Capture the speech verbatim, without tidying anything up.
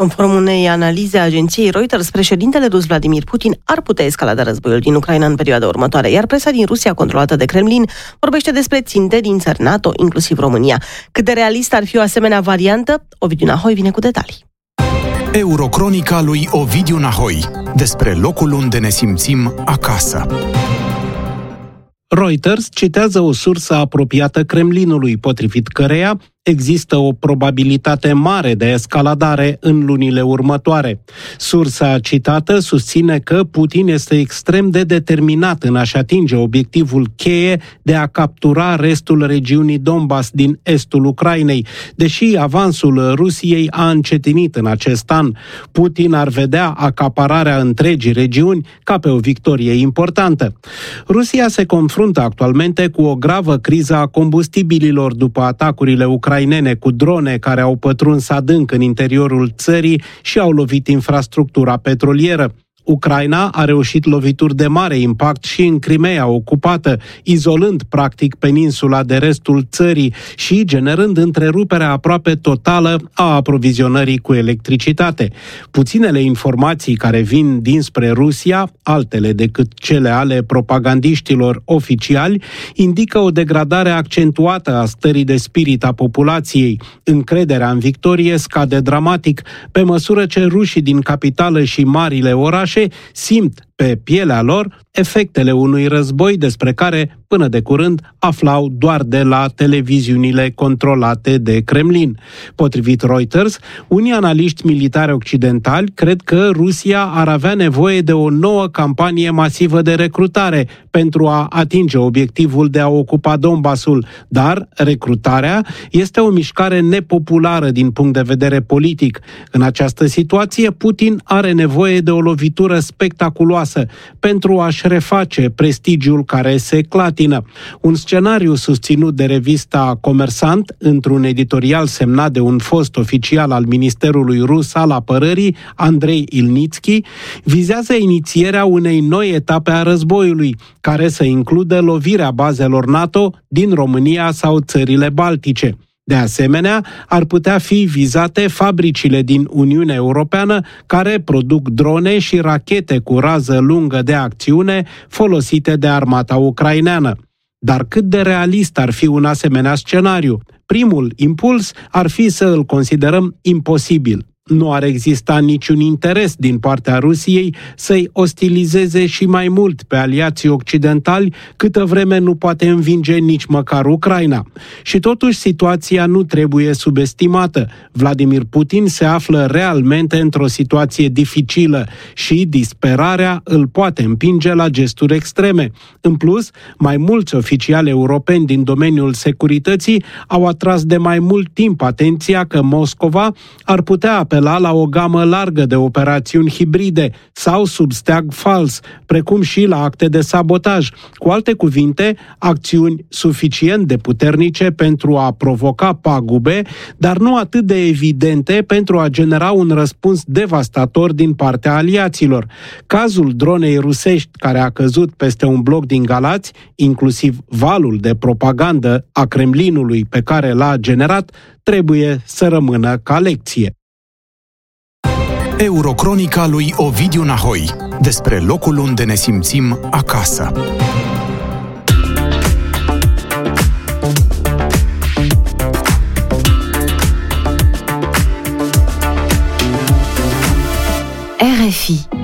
Conform unei analize a agenției Reuters, președintele rus Vladimir Putin ar putea escalada războiul din Ucraina în perioada următoare, iar presa din Rusia, controlată de Kremlin, vorbește despre ținte din țări NATO, inclusiv România. Cât de realist ar fi o asemenea variantă? Ovidiu Nahoi vine cu detalii. Eurocronica lui Ovidiu Nahoi, despre locul unde ne simțim acasă. Reuters citează o sursă apropiată Kremlinului, potrivit căreia există o probabilitate mare de escaladare în lunile următoare. Sursa citată susține că Putin este extrem de determinat în a-și atinge obiectivul cheie de a captura restul regiunii Donbas din estul Ucrainei, deși avansul Rusiei a încetinit în acest an. Putin ar vedea acapararea întregii regiuni ca pe o victorie importantă. Rusia se confruntă actualmente cu o gravă criză a combustibililor după atacurile ucrainene cu drone care au pătruns adânc în interiorul țării și au lovit infrastructura petrolieră. Ucraina a reușit lovituri de mare impact și în Crimea ocupată, izolând practic peninsula de restul țării și generând întreruperea aproape totală a aprovizionării cu electricitate. Puținele informații care vin dinspre Rusia, altele decât cele ale propagandiștilor oficiali, indică o degradare accentuată a stării de spirit a populației. Încrederea în victorie scade dramatic, pe măsură ce rușii din capitală și marile orașe simt pe pielea lor efectele unui război despre care, până de curând, aflau doar de la televiziunile controlate de Kremlin. Potrivit Reuters, unii analiști militari occidentali cred că Rusia ar avea nevoie de o nouă campanie masivă de recrutare pentru a atinge obiectivul de a ocupa Donbasul, dar recrutarea este o mișcare nepopulară din punct de vedere politic. În această situație, Putin are nevoie de o lovitură spectaculoasă pentru a-și reface prestigiul care se clatină. Un scenariu susținut de revista Comersant, într-un editorial semnat de un fost oficial al Ministerului Rus al Apărării, Andrei Ilnitski, vizează inițierea unei noi etape a războiului, care să includă lovirea bazelor NATO din România sau țările Baltice. De asemenea, ar putea fi vizate fabricile din Uniunea Europeană care produc drone și rachete cu rază lungă de acțiune folosite de armata ucraineană. Dar cât de realist ar fi un asemenea scenariu? Primul impuls ar fi să îl considerăm imposibil. Nu ar exista niciun interes din partea Rusiei să-i ostilizeze și mai mult pe aliații occidentali, câtă vreme nu poate învinge nici măcar Ucraina. Și totuși situația nu trebuie subestimată. Vladimir Putin se află realmente într-o situație dificilă și disperarea îl poate împinge la gesturi extreme. În plus, mai mulți oficiali europeni din domeniul securității au atras de mai mult timp atenția că Moscova ar putea apela la o gamă largă de operațiuni hibride sau sub steag fals, precum și la acte de sabotaj. Cu alte cuvinte, acțiuni suficient de puternice pentru a provoca pagube, dar nu atât de evidente pentru a genera un răspuns devastator din partea aliaților. Cazul dronei rusești care a căzut peste un bloc din Galați, inclusiv valul de propagandă a Kremlinului pe care l-a generat, trebuie să rămână ca lecție. Eurocronica lui Ovidiu Nahoi, despre locul unde ne simțim acasă. R F I